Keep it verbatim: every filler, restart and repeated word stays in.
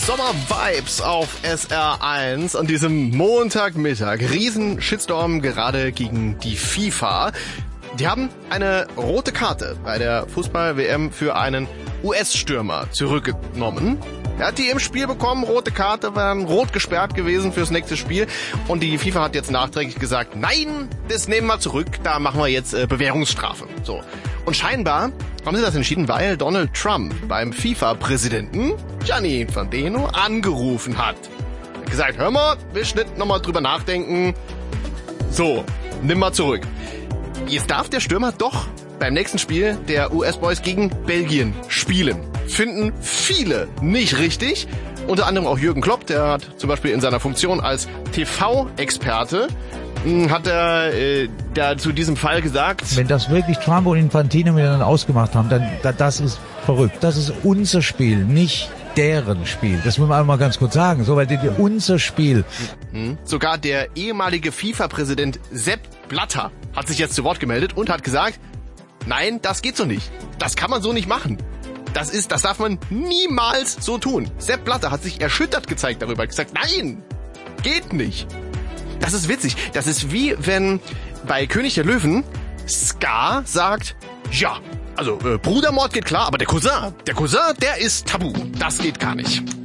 Sommer-Vibes auf S R eins an diesem Montagmittag. Riesen Shitstorm gerade gegen die FIFA. Die haben eine rote Karte bei der Fußball-W M für einen U S-Stürmer zurückgenommen. Er hat die im Spiel bekommen, rote Karte, war rot gesperrt gewesen fürs nächste Spiel. Und die FIFA hat jetzt nachträglich gesagt, nein, das nehmen wir zurück, da machen wir jetzt äh, Bewährungsstrafe. So. Und scheinbar haben sie das entschieden, weil Donald Trump beim FIFA-Präsidenten Gianni Infantino angerufen hat. Er hat gesagt, hör mal, willst nicht nochmal drüber nachdenken? So, nimm mal zurück. Jetzt darf der Stürmer doch beim nächsten Spiel der U S-Boys gegen Belgien spielen. Finden viele nicht richtig. Unter anderem auch Jürgen Klopp, der hat zum Beispiel in seiner Funktion als T V-Experte hat er äh, da zu diesem Fall gesagt, wenn das wirklich Trump und Infantino miteinander ausgemacht haben, dann da, das ist verrückt. Das ist unser Spiel, nicht deren Spiel. Das muss man einmal ganz kurz sagen. So, weil die, die, unser Spiel. Mhm. Sogar der ehemalige FIFA-Präsident Sepp Blatter hat sich jetzt zu Wort gemeldet und hat gesagt, nein, das geht so nicht. Das kann man so nicht machen. Das ist, das darf man niemals so tun. Sepp Blatter hat sich erschüttert gezeigt darüber, hat gesagt, nein, geht nicht. Das ist witzig. Das ist wie wenn bei König der Löwen Scar sagt, ja, also äh, Brudermord geht klar, aber der Cousin, der Cousin, der ist tabu. Das geht gar nicht.